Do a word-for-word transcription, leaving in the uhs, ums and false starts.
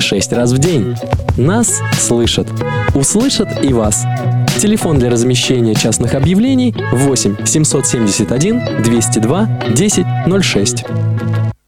шесть раз в день. Нас слышат. Услышат и вас. Телефон для размещения частных объявлений восемь семьсот семьдесят один двести два десять ноль шесть.